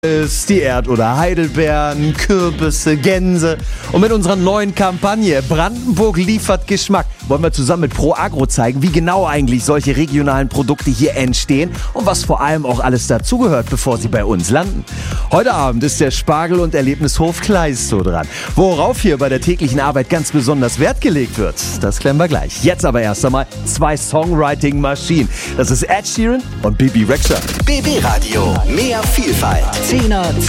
ist die Erd- oder Heidelbeeren, Kürbisse, Gänse. Und mit unserer neuen Kampagne Brandenburg liefert Geschmack wollen wir zusammen mit ProAgro zeigen, wie genau eigentlich solche regionalen Produkte hier entstehen und was vor allem auch alles dazugehört, bevor sie bei uns landen. Heute Abend ist der Spargel- und Erlebnishof Kleistow dran. Worauf hier bei der täglichen Arbeit ganz besonders Wert gelegt wird, das klären wir gleich. Jetzt aber erst einmal zwei Songwriting-Maschinen. Das ist Ed Sheeran und Bibi Rexha. BB Radio. Mehr Vielfalt. 10er